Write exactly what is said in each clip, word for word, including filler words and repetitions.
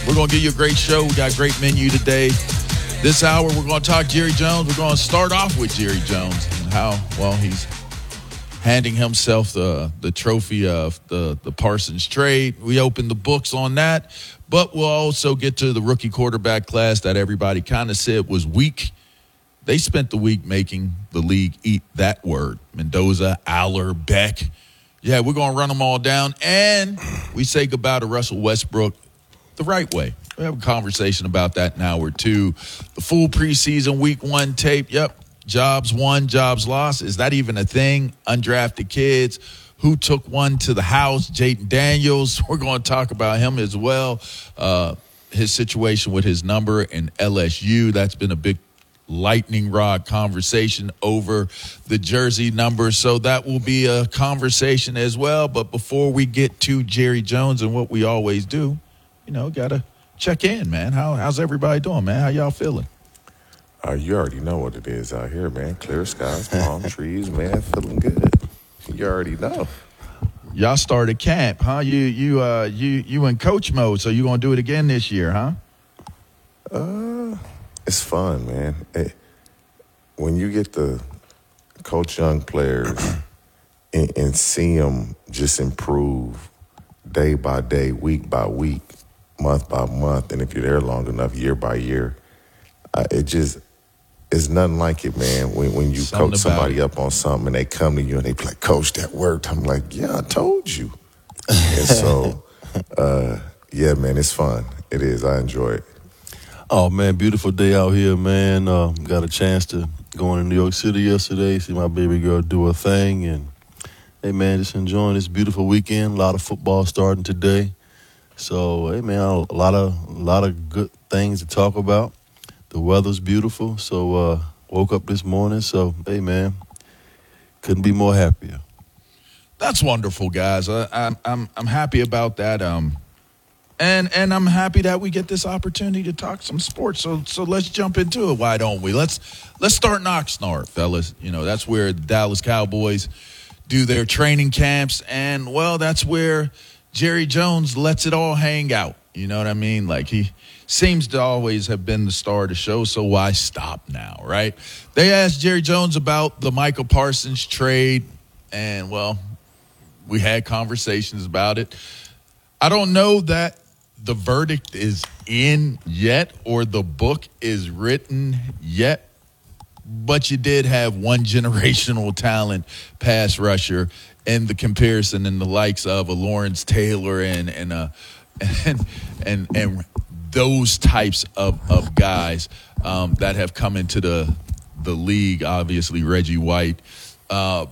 We're going to give you a great show. We got a great menu today. This hour, we're going to talk Jerry Jones. We're going to start off with Jerry Jones and how, well, he's handing himself the, the trophy of the, the Parsons trade. We opened the books on that, but we'll also get to the rookie quarterback class that everybody kind of said was weak. They spent the week making the league eat that word. Mendoza, Aller, Beck. Yeah, we're going to run them all down. And we say goodbye to Russell Westbrook the right way. We have a conversation about that in hour two. The full preseason week one tape. Yep. Jobs won, jobs lost. Is that even a thing? Undrafted kids. Who took one to the house? Jaden Daniels. We're going to talk about him as well. Uh, his situation with his number in L S U. That's been a big lightning rod conversation over the jersey number. So that will be a conversation as well. But before we get to Jerry Jones and what we always do, you know, got to check in, man. How How's everybody doing, man? How y'all feeling? Uh, you already know what it is out here, man. Clear skies, palm trees, man. Feeling good. You already know. Y'all started camp, huh? You you uh you you in coach mode, so you gonna do it again this year, huh? Uh, it's fun, man. It, when you get to coach young players and, and see them just improve day by day, week by week, month by month, and if you're there long enough, year by year, uh, it just it's nothing like it, man. When when you Something coach somebody it. up on something and they come to you and they be like, "Coach, that worked." I'm like, "Yeah, I told you." And so, uh, yeah, man, it's fun. It is. I enjoy it. Oh, man, beautiful day out here, man. Uh, got a chance to go into New York City yesterday, see my baby girl do her thing, and hey, man, just enjoying this beautiful weekend. A lot of football starting today. So, hey, man, a lot of a lot of good things to talk about. The weather's beautiful. So, uh, woke up this morning. So, hey, man, couldn't be more happier. That's wonderful, guys. I, I'm I'm I'm happy about that. Um, and and I'm happy that we get this opportunity to talk some sports. So so let's jump into it. Why don't we? Let's let's start in Oxnard, fellas. You know, that's where the Dallas Cowboys do their training camps, and well, that's where Jerry Jones lets it all hang out. You know what I mean? Like, he seems to always have been the star of the show, so why stop now, right? They asked Jerry Jones about the Micah Parsons trade, and well, we had conversations about it. I don't know that the verdict is in yet or the book is written yet, but you did have one generational talent pass rusher in the comparison and the likes of a Lawrence Taylor and and uh, and and and those types of, of guys um, that have come into the the league. Obviously, Reggie White, uh,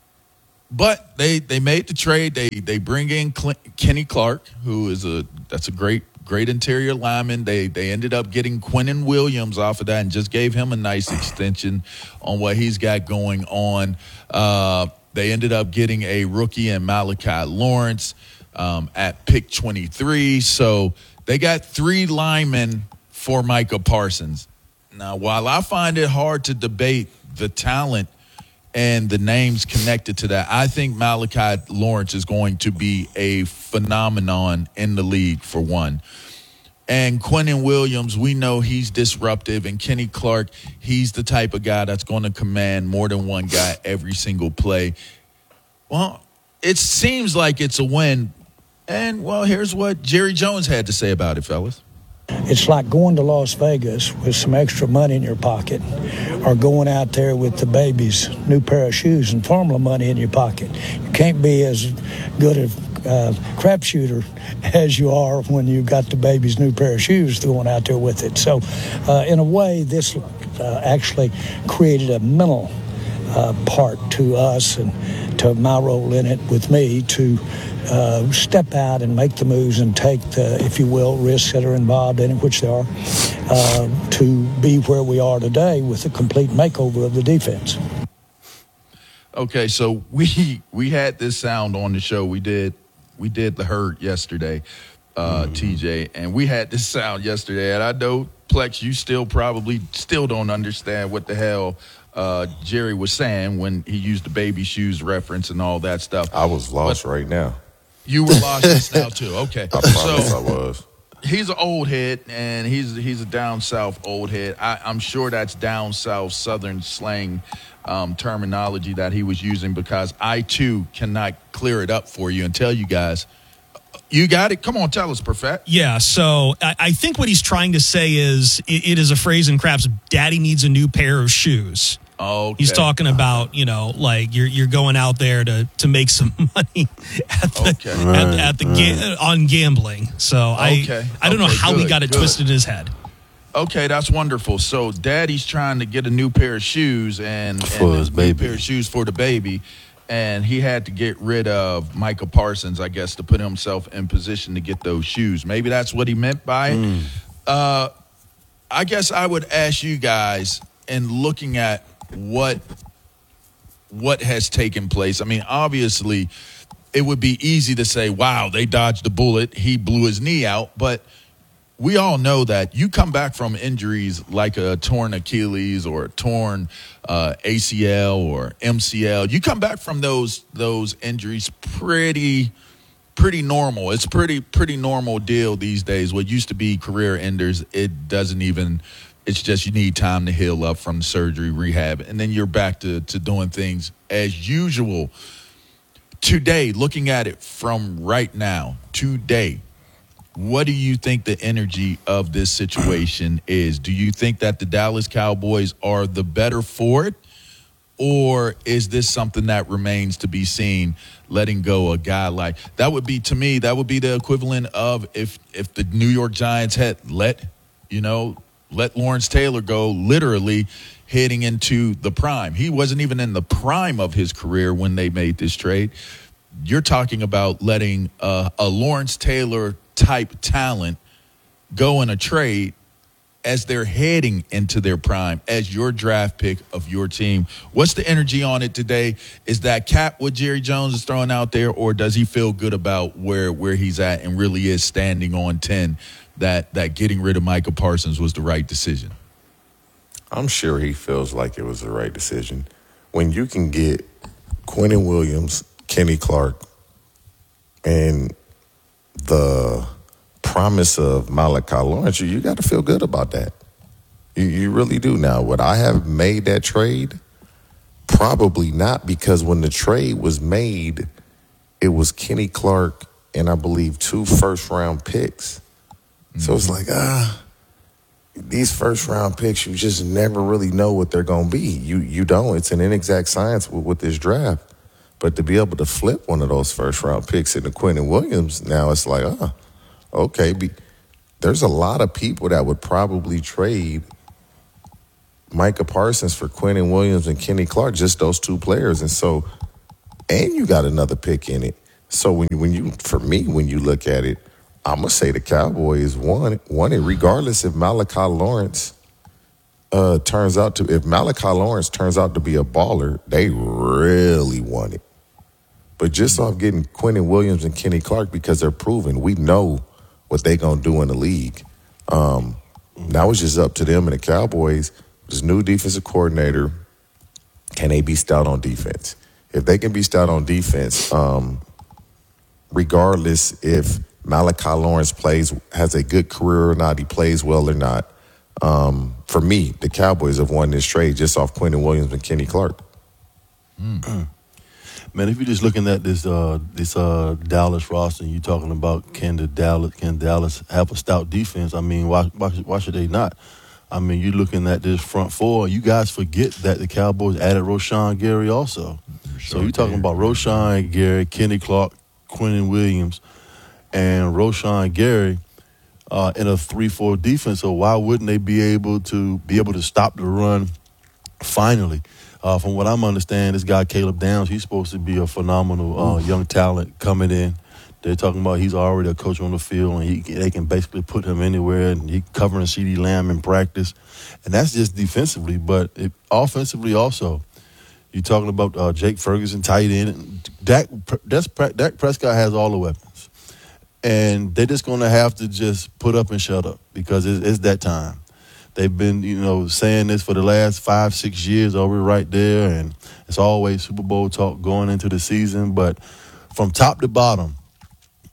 but they they made the trade. They they bring in Clint, Kenny Clark, who is a that's a great. Great interior lineman. They they ended up getting Quinnen Williams off of that and just gave him a nice extension on what he's got going on. Uh, they ended up getting a rookie in Malachi Lawrence um, at pick twenty-three. So they got three linemen for Micah Parsons. Now, while I find it hard to debate the talent and the names connected to that, I think Malachi Lawrence is going to be a phenomenon in the league, for one. And Quinnen Williams, we know he's disruptive. And Kenny Clark, he's the type of guy that's going to command more than one guy every single play. Well, it seems like it's a win. And, well, here's what Jerry Jones had to say about it, fellas. It's like going to Las Vegas with some extra money in your pocket or going out there with the baby's new pair of shoes and formula money in your pocket. You can't be as good a uh, crap shooter as you are when you got the baby's new pair of shoes going out there with it. So, uh, in a way, this uh, actually created a mental uh, part to us and to my role in it with me to Uh, step out and make the moves and take the, if you will, risks that are involved in it, which there are, uh, to be where we are today with a complete makeover of the defense. Okay, so we we had this sound on the show. We did we did the herd yesterday, uh, mm-hmm. T J, and we had this sound yesterday. And I know, Plex, you still probably still don't understand what the hell uh, Jerry was saying when he used the baby shoes reference and all that stuff. I was lost but, right now. You were lost just now, too. Okay. I promise so, I was. he's an old head, and he's he's a down south old head. I, I'm sure that's down south southern slang um, terminology that he was using, because I too cannot clear it up for you and tell you guys. You got it? Come on, tell us, Perfect. Yeah, so I, I think what he's trying to say is it, it is a phrase in craps, daddy needs a new pair of shoes. Okay. He's talking about, you know, like you're you're going out there to, to make some money at the, Okay. at, Right, at the right. ga- on gambling. So I Okay. I don't know Okay, how he good, got it good. twisted in his head. Okay, that's wonderful. So daddy's trying to get a new pair of shoes and, For and his a new baby. pair of shoes for the baby. And he had to get rid of Micah Parsons, I guess, to put himself in position to get those shoes. Maybe that's what he meant by it. Mm. Uh, I guess I would ask you guys, in looking at what what has taken place. I mean, obviously, it would be easy to say, wow, they dodged a bullet. He blew his knee out. But we all know that you come back from injuries like a torn Achilles or a torn uh, A C L or M C L. You come back from those those injuries pretty pretty normal. It's pretty pretty normal deal these days. What used to be career enders, it doesn't even. It's just you need time to heal up from surgery, rehab, and then you're back to, to doing things as usual. Today, looking at it from right now, today, what do you think the energy of this situation is? Do you think that the Dallas Cowboys are the better for it? Or is this something that remains to be seen, letting go a guy like – that would be, to me, that would be the equivalent of if if the New York Giants had let, you know – let Lawrence Taylor go, literally heading into the prime. He wasn't even in the prime of his career when they made this trade. You're talking about letting uh, a Lawrence Taylor type talent go in a trade as they're heading into their prime, as your draft pick of your team. What's the energy on it today? Is that cap what Jerry Jones is throwing out there, or does he feel good about where where he's at and really is standing on ten? That that getting rid of Micah Parsons was the right decision? I'm sure he feels like it was the right decision. When you can get Quinnen Williams, Kenny Clark, and the promise of Malachi Lawrence, you, you got to feel good about that. You, you really do. Now, would I have made that trade? Probably not, because when the trade was made, it was Kenny Clark and I believe two first-round picks. So it's like, ah, these first round picks, you just never really know what they're going to be. You you don't. It's an inexact science with, with this draft. But to be able to flip one of those first round picks into Quinnen Williams, now it's like, ah, okay. Be, there's a lot of people that would probably trade Micah Parsons for Quinnen Williams and Kenny Clark, just those two players. And so, and you got another pick in it. So when when you, for me, when you look at it, I'm going to say the Cowboys won, won it regardless if Malachi Lawrence uh, turns out to, if Malachi Lawrence turns out to be a baller, they really won it. But just off getting Quinnen Williams and Kenny Clark, because they're proven, we know what they're going to do in the league. Um, now it's just up to them and the Cowboys. This new defensive coordinator, can they be stout on defense? If they can be stout on defense, um, regardless if Malachi Lawrence plays, has a good career or not, he plays well or not. Um, for me, the Cowboys have won this trade just off Quinnen Williams and Kenny Clark. Mm. Man, if you're just looking at this uh, this uh, Dallas roster, and you're talking about can the Dallas can Dallas have a stout defense? I mean, why why, why should they not? I mean, you're looking at this front four. You guys forget that the Cowboys added Rashawn Gary also. Sure so you're talking about Rashawn Gary, Kenny Clark, Quinnen Williams, and Rashawn Gary uh, in a three four defense. So why wouldn't they be able to be able to stop the run finally? Uh, from what I'm understanding, this guy Caleb Downs, he's supposed to be a phenomenal uh, young talent coming in. They're talking about he's already a coach on the field, and he, they can basically put him anywhere, and he covering CeeDee Lamb in practice. And that's just defensively, but it, offensively also. You're talking about uh, Jake Ferguson, tight end. Dak, that's, Dak Prescott has all the weapons. And they're just going to have to just put up and shut up because it's, it's that time. They've been, you know, saying this for the last five, six years over right there, and it's always Super Bowl talk going into the season. But from top to bottom,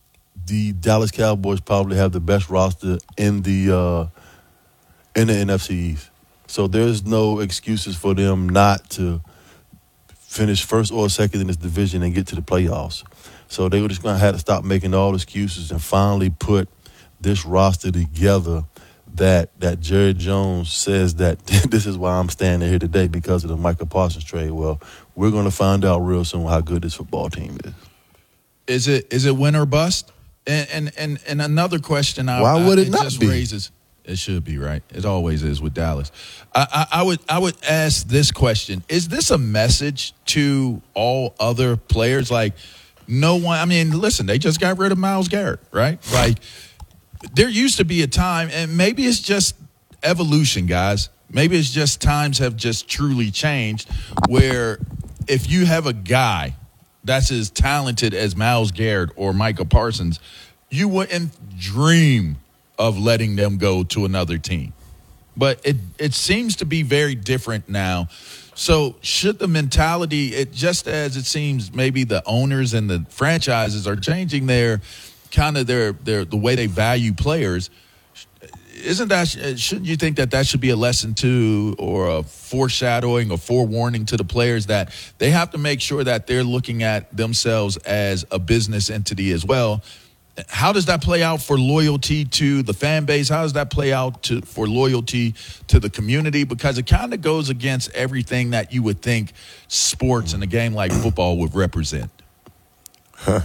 the Dallas Cowboys probably have the best roster in the uh, in the N F C East. So there's no excuses for them not to finish first or second in this division and get to the playoffs. So they were just going to have to stop making all excuses and finally put this roster together that that Jerry Jones says that this is why I'm standing here today because of the Micah Parsons trade. Well, we're going to find out real soon how good this football team is. Is it is it win or bust? And and and, and another question I, why would I, it, it not just be? raises. It should be, right? It always is with Dallas. I, I, I would I would ask this question: is this a message to all other players? Like, no one. I mean, listen, they just got rid of Myles Garrett, right? Like, there used to be a time, and maybe it's just evolution, guys. Maybe it's just times have just truly changed, where if you have a guy that's as talented as Myles Garrett or Micah Parsons, you wouldn't dream of letting them go to another team. But it it seems to be very different now. So should the mentality, it just as it seems maybe the owners and the franchises are changing their kind of their their the way they value players, isn't that, shouldn't you think that that should be a lesson to, or a foreshadowing or forewarning to the players that they have to make sure that they're looking at themselves as a business entity as well? How does that play out for loyalty to the fan base? How does that play out to for loyalty to the community? Because it kind of goes against everything that you would think sports and a game like football would represent. Huh.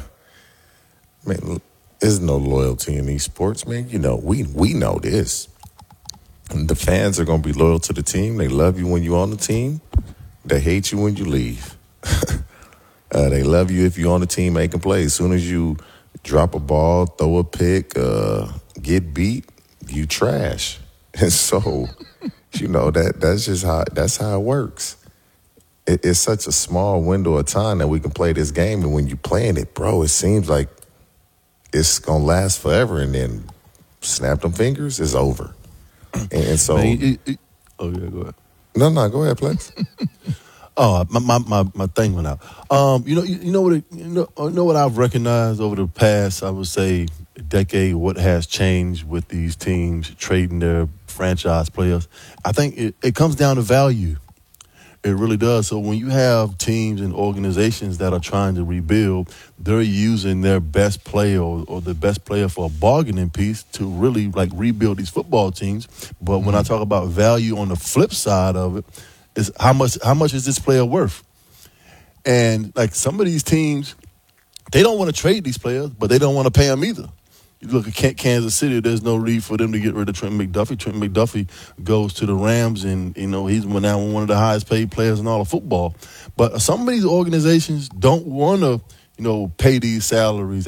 Man, there's no loyalty in these sports, man. You know, we we know this. The fans are going to be loyal to the team. They love you when you're on the team. They hate you when you leave. uh, they love you if you're on the team making plays. As soon as you drop a ball, throw a pick, uh, get beat, you trash. And so, you know, that that's just how that's how it works. It, it's such a small window of time that we can play this game, and when you're playing it, bro, it seems like it's gonna last forever, and then snap them fingers, it's over. And, and so, Man, it, it, oh yeah, go ahead. no, no, go ahead, Plex. Oh, my, my my my thing went out. Um, you know, you, you know what it, you know, you know what I've recognized over the past, I would say, decade. What has changed with these teams trading their franchise players? I think it, it comes down to value. It really does. So when you have teams and organizations that are trying to rebuild, they're using their best player or, or the best player for a bargaining piece to really like rebuild these football teams. But mm-hmm. when I talk about value on the flip side of it, is how much how much is this player worth? And like some of these teams, they don't want to trade these players, but they don't want to pay them either. You look at Kansas City, there's no need for them to get rid of Trent McDuffie. Trent McDuffie goes to the Rams, and, you know, he's now one of the highest paid players in all of football. But some of these organizations don't want to, you know, pay these salaries.